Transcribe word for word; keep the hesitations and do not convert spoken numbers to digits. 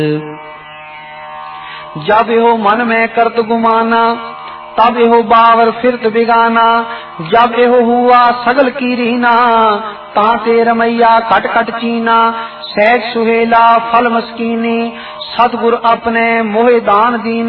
जब हो मन में करत गुमाना, तब हो बावर फिरत बिगाना। जब एहो हुआ सगल की रीना, ताते रमैया कट कट चीना। सहज सुहेला फल मस्कीनी, सतगुर अपने मोहे दान दीन।